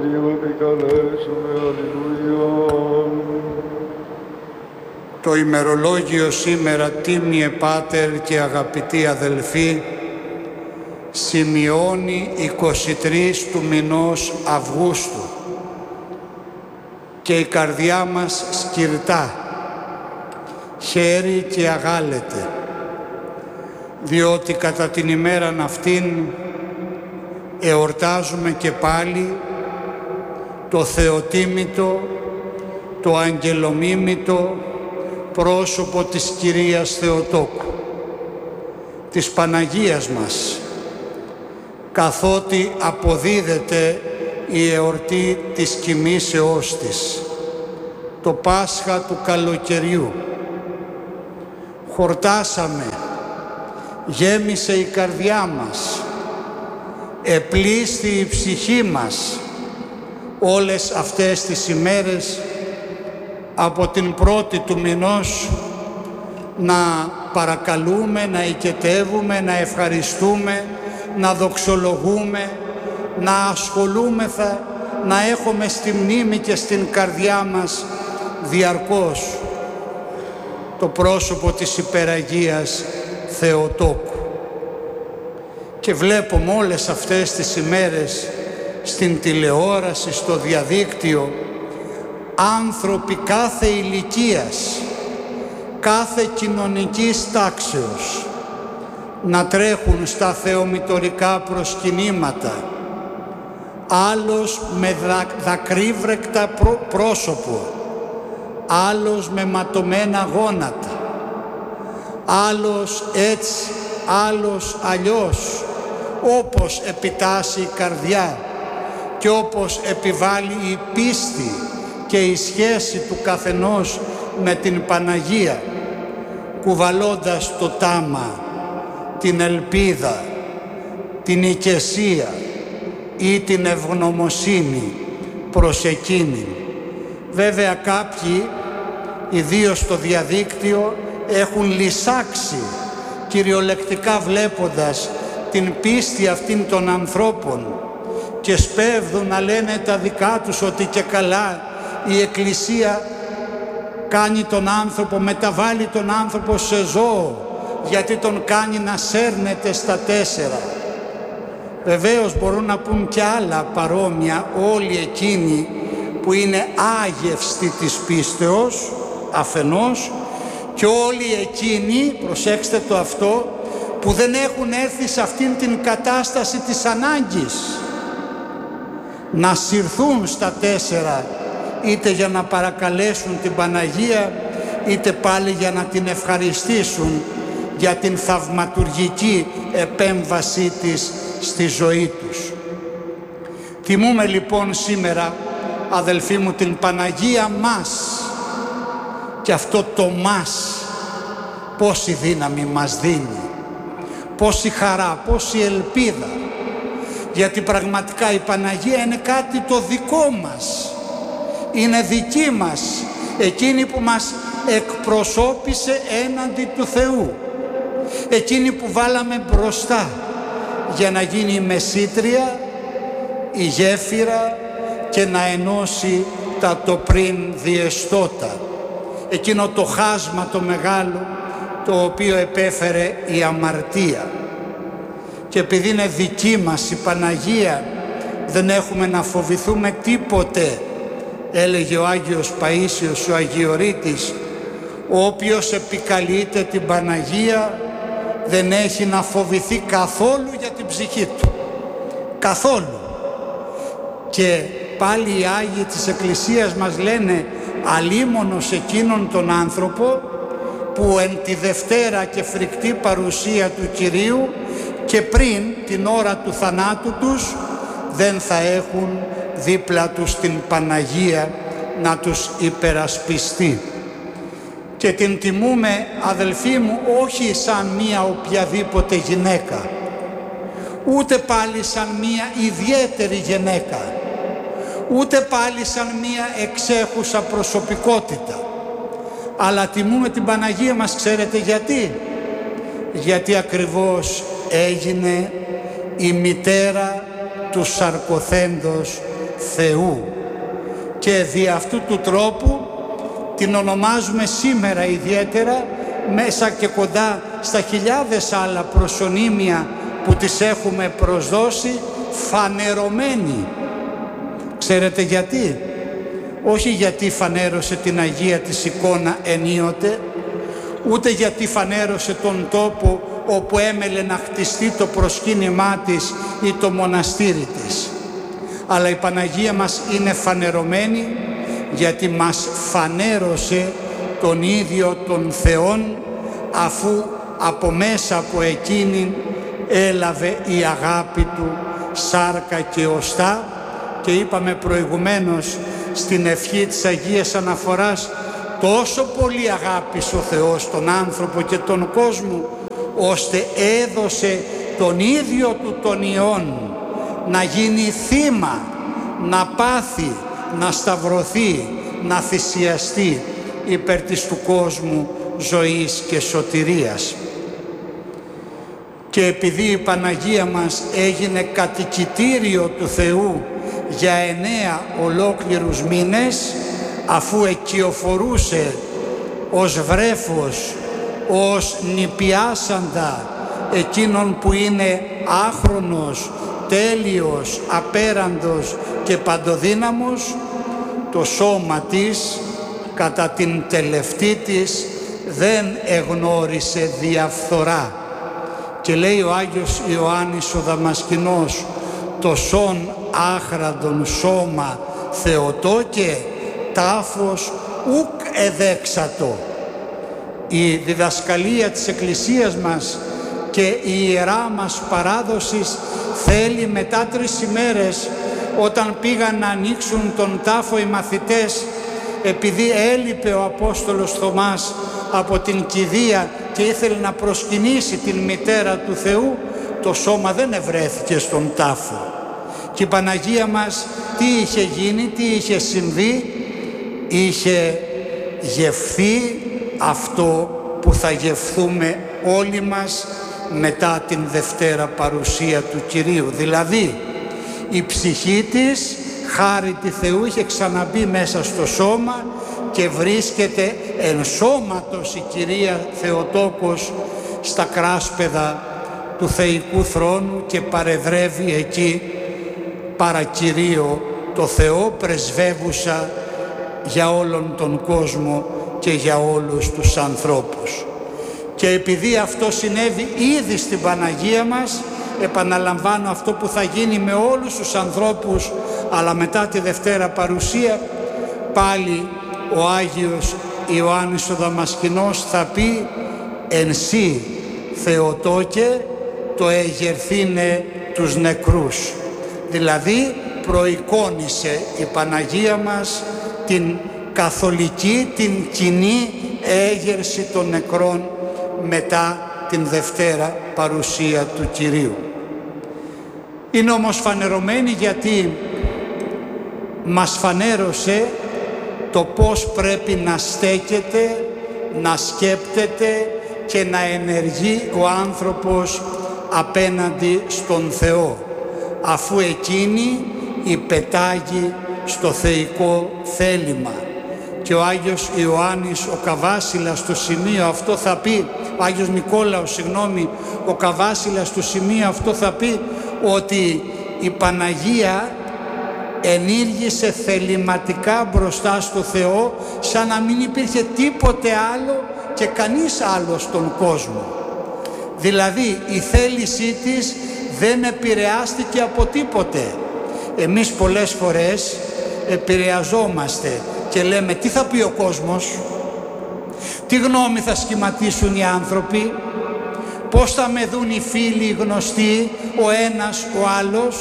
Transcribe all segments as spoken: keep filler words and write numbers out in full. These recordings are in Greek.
Το ημερολόγιο σήμερα, τίμιε Πάτερ και αγαπητοί αδελφοί, σημειώνει εικοστή τρίτη του μηνός Αυγούστου και η καρδιά μας σκυρτά, χαίρει και αγάλεται, διότι κατά την ημέραν αυτήν εορτάζουμε και πάλι το θεοτίμητο, το αγγελομίμητο πρόσωπο της Κυρίας Θεοτόκου, της Παναγίας μας, καθότι αποδίδεται η εορτή της κοιμήσεώς της, το Πάσχα του καλοκαιριού. Χορτάσαμε, γέμισε η καρδιά μας, επλήσθη η ψυχή μας όλες αυτές τις ημέρες από την πρώτη του μηνός να παρακαλούμε, να οικετεύουμε, να ευχαριστούμε, να δοξολογούμε, να ασχολούμεθα, να έχουμε στη μνήμη και στην καρδιά μας διαρκώς το πρόσωπο της Υπεραγίας Θεοτόκου. Και βλέπουμε όλες αυτές τις ημέρες στην τηλεόραση, στο διαδίκτυο, άνθρωποι κάθε ηλικίας, κάθε κοινωνικής τάξεως να τρέχουν στα θεομητορικά προσκυνήματα, άλλος με δακρύβρεκτα πρόσωπο, άλλος με ματωμένα γόνατα, άλλος έτσι, άλλος αλλιώς, όπως επιτάσσει η καρδιά και όπως επιβάλλει η πίστη και η σχέση του καθενός με την Παναγία, κουβαλώντας το τάμα, την ελπίδα, την οικεσία ή την ευγνωμοσύνη προς εκείνη. Βέβαια κάποιοι, ιδίως στο διαδίκτυο, έχουν λυσάξει κυριολεκτικά βλέποντας την πίστη αυτήν των ανθρώπων και σπέβδουν να λένε τα δικά τους ότι και καλά η Εκκλησία κάνει τον άνθρωπο, μεταβάλλει τον άνθρωπο σε ζώο γιατί τον κάνει να σέρνεται στα τέσσερα. Βεβαίως μπορούν να πούν και άλλα παρόμοια όλοι εκείνοι που είναι άγευστοι της πίστεως αφενός και όλοι εκείνοι, προσέξτε το αυτό, που δεν έχουν έρθει σε αυτήν την κατάσταση της ανάγκης να συρθούν στα τέσσερα, είτε για να παρακαλέσουν την Παναγία είτε πάλι για να την ευχαριστήσουν για την θαυματουργική επέμβασή της στη ζωή τους. Τιμούμε λοιπόν σήμερα, αδελφοί μου, την Παναγία μας, και αυτό το μας πόση δύναμη μας δίνει, πόση χαρά, πόση ελπίδα, γιατί πραγματικά η Παναγία είναι κάτι το δικό μας, είναι δική μας, εκείνη που μας εκπροσώπησε έναντι του Θεού, εκείνη που βάλαμε μπροστά για να γίνει η μεσήτρια, η γέφυρα και να ενώσει τα το πριν διεστώτα, εκείνο το χάσμα το μεγάλο το οποίο επέφερε η αμαρτία. Και επειδή είναι δική μας η Παναγία, δεν έχουμε να φοβηθούμε τίποτε. Έλεγε ο Άγιος Παΐσιος, ο Αγιορείτης, όποιος επικαλείται την Παναγία δεν έχει να φοβηθεί καθόλου για την ψυχή του. Καθόλου. Και πάλι οι Άγιοι της Εκκλησίας μας λένε αλίμονος εκείνον τον άνθρωπο που εν τη Δευτέρα και φρικτή παρουσία του Κυρίου και πριν την ώρα του θανάτου τους δεν θα έχουν δίπλα τους την Παναγία να τους υπερασπιστεί. Και την τιμούμε, αδελφοί μου, όχι σαν μία οποιαδήποτε γυναίκα, ούτε πάλι σαν μία ιδιαίτερη γυναίκα, ούτε πάλι σαν μία εξέχουσα προσωπικότητα, αλλά τιμούμε την Παναγία μας, ξέρετε γιατί? Γιατί ακριβώς έγινε η μητέρα του σαρκωθέντος Θεού. Και δι' αυτού του τρόπου την ονομάζουμε σήμερα ιδιαίτερα, μέσα και κοντά στα χιλιάδες άλλα προσωνύμια που τις έχουμε προσδώσει, φανερωμένη. Ξέρετε γιατί? Όχι γιατί φανέρωσε την Αγία της εικόνα ενίοτε, ούτε γιατί φανέρωσε τον τόπο όπου έμελε να χτιστεί το προσκύνημά της ή το μοναστήρι της. Αλλά η Παναγία μας είναι φανερωμένη γιατί μας φανέρωσε τον ίδιο τον Θεόν, αφού από μέσα από εκείνη έλαβε η αγάπη του σάρκα και οστά. Και είπαμε προηγουμένως στην ευχή της Αγίας Αναφοράς, τόσο πολύ αγάπησε ο Θεός τον άνθρωπο και τον κόσμο, ώστε έδωσε τον ίδιο του τον Υιόν να γίνει θύμα, να πάθει, να σταυρωθεί, να θυσιαστεί υπέρ της του κόσμου ζωής και σωτηρίας. Και επειδή η Παναγία μας έγινε κατοικητήριο του Θεού για εννέα ολόκληρους μήνες, αφού εκειοφορούσε ως βρέφος, ως νηπιάσαντα εκείνον που είναι άχρονος, τέλειος, απέραντος και παντοδύναμος, το σώμα της κατά την τελευταία της δεν εγνώρισε διαφθορά. Και λέει ο Άγιος Ιωάννης ο Δαμασκηνός, το σον άχραντον σώμα Θεοτόκε, τάφος ουκ εδέξατο. Η διδασκαλία της Εκκλησίας μας και η ιερά μας παράδοσης θέλει μετά τρεις ημέρες, όταν πήγαν να ανοίξουν τον τάφο οι μαθητές, επειδή έλειπε ο Απόστολος Θωμάς από την κηδεία και ήθελε να προσκυνήσει την μητέρα του Θεού, το σώμα δεν ευρέθηκε στον τάφο. Και η Παναγία μας τι είχε γίνει, τι είχε συμβεί? Είχε γευθεί αυτό που θα γευθούμε όλοι μας μετά την Δευτέρα παρουσία του Κυρίου. Δηλαδή η ψυχή της, χάρη τη Θεού, είχε ξαναμπεί μέσα στο σώμα και βρίσκεται εν σώματος η Κυρία Θεοτόκος στα κράσπεδα του θεϊκού θρόνου και παρεδρεύει εκεί παρακυρίο το Θεό, πρεσβεύουσα για όλον τον κόσμο και για όλους τους ανθρώπους. Και επειδή αυτό συνέβη ήδη στην Παναγία μας, επαναλαμβάνω αυτό που θα γίνει με όλους τους ανθρώπους, αλλά μετά τη Δευτέρα παρουσία, πάλι ο Άγιος Ιωάννης ο Δαμασκηνός θα πει «Εν σύ Θεοτόκε το εγερθήνε τους νεκρούς». Δηλαδή προεικόνισε η Παναγία μας την καθολική, την κοινή έγερση των νεκρών μετά την Δευτέρα παρουσία του Κυρίου. Είναι όμως φανερωμένη γιατί μας φανέρωσε το πώς πρέπει να στέκεται, να σκέπτεται και να ενεργεί ο άνθρωπος απέναντι στον Θεό, αφού εκείνη υπετάγει στο θεϊκό θέλημα. Και ο Άγιος Ιωάννης ο Καβάσιλας στο σημείο αυτό θα πει, ο Άγιος Νικόλαος, συγγνώμη, ο Καβάσιλας στο σημείο αυτό θα πει ότι η Παναγία ενήργησε θεληματικά μπροστά στο Θεό, σαν να μην υπήρχε τίποτε άλλο και κανείς άλλος στον κόσμο. Δηλαδή η θέλησή της δεν επηρεάστηκε από τίποτε. Εμείς πολλές φορές επηρεαζόμαστε και λέμε τι θα πει ο κόσμος, τι γνώμη θα σχηματίσουν οι άνθρωποι, πώς θα με δουν οι φίλοι, οι γνωστοί, ο ένας, ο άλλος.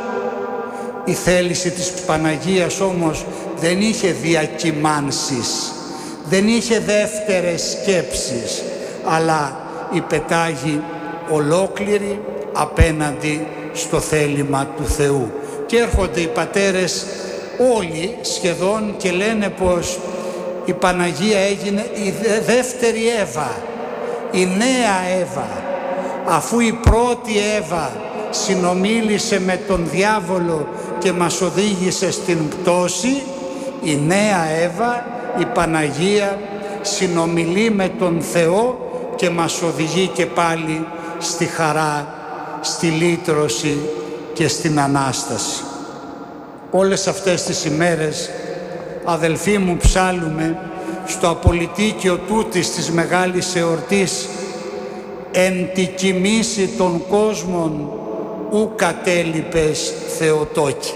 Η θέληση της Παναγίας όμως δεν είχε διακυμάνσεις, δεν είχε δεύτερες σκέψεις, αλλά υπετάγει ολόκληρη απέναντι στο θέλημα του Θεού. Και έρχονται οι πατέρες όλοι σχεδόν και λένε πως η Παναγία έγινε η δεύτερη Εύα, η νέα Εύα, αφού η πρώτη Εύα συνομίλησε με τον διάβολο και μας οδήγησε στην πτώση, η νέα Εύα, η Παναγία, συνομιλεί με τον Θεό και μας οδηγεί και πάλι στη χαρά, στη λύτρωση και στην Ανάσταση. Όλες αυτές τις ημέρες, αδελφοί μου, ψάλλουμε στο απολυτίκιο τούτης της μεγάλης εορτής «Εν τη κοιμήσει των κόσμων ου κατέλειπες Θεοτόκη».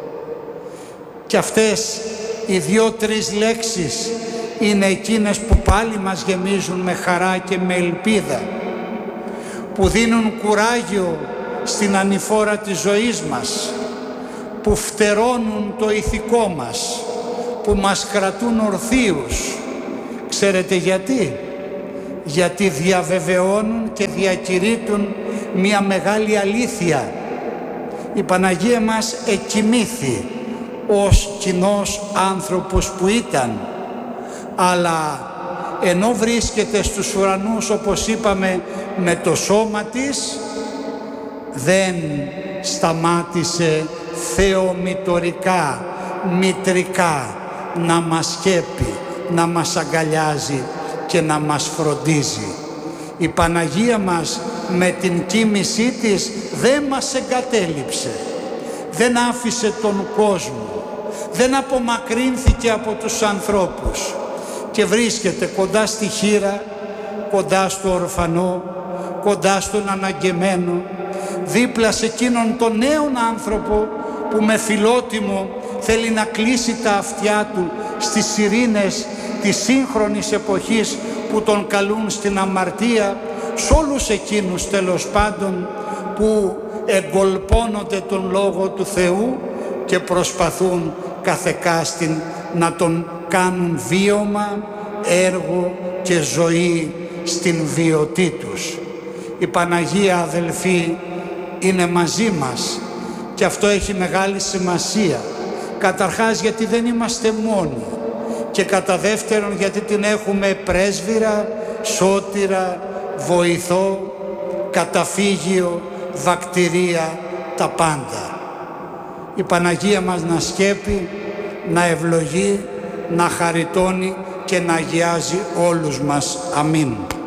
Και αυτές οι δύο-τρεις λέξεις είναι εκείνες που πάλι μας γεμίζουν με χαρά και με ελπίδα, που δίνουν κουράγιο στην ανηφόρα της ζωής μας, που φτερώνουν το ηθικό μας, που μας κρατούν ορθίους. Ξέρετε γιατί? Γιατί διαβεβαιώνουν και διακηρύττουν μια μεγάλη αλήθεια. Η Παναγία μας εκοιμήθη ως κοινός άνθρωπος που ήταν, αλλά ενώ βρίσκεται στους ουρανούς, όπως είπαμε, με το σώμα της, δεν σταμάτησε θεομητορικά, μητρικά να μας σκέπει, να μας αγκαλιάζει και να μας φροντίζει. Η Παναγία μας με την κοίμησή της δεν μας εγκατέλειψε, δεν άφησε τον κόσμο, δεν απομακρύνθηκε από τους ανθρώπους και βρίσκεται κοντά στη χήρα, κοντά στο ορφανό, κοντά στον αναγκεμένο, δίπλα σε εκείνον τον νέον άνθρωπο που με φιλότιμο θέλει να κλείσει τα αυτιά του στις ειρήνες της σύγχρονης εποχής που τον καλούν στην αμαρτία, σ' όλους εκείνους τέλος πάντων που εγκολπώνονται τον Λόγο του Θεού και προσπαθούν καθεκάστην να τον κάνουν βίωμα, έργο και ζωή στην βιωτή τους. Η Παναγία, αδελφοί, είναι μαζί μας και αυτό έχει μεγάλη σημασία. Καταρχάς γιατί δεν είμαστε μόνοι και κατά δεύτερον γιατί την έχουμε πρέσβυρα, σώτηρα, βοηθό, καταφύγιο, βακτηρία, τα πάντα. Η Παναγία μας να σκέπει, να ευλογεί, να χαριτώνει και να αγιάζει όλους μας. Αμήν.